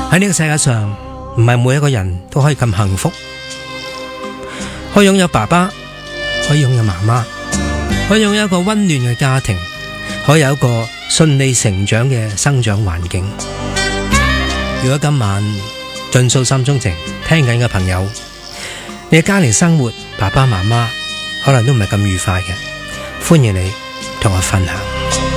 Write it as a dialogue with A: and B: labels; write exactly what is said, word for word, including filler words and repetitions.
A: 喺呢個世界上，唔係每一個人都可以咁幸福，可以擁有爸爸，可以擁有媽媽，可以擁有一個溫暖嘅家庭，可以有一個順利成長嘅生長環境。如果今晚盡訴心中情聽緊嘅朋友，你嘅家庭生活爸爸媽媽可能都唔係咁愉快嘅，歡迎你同我分享。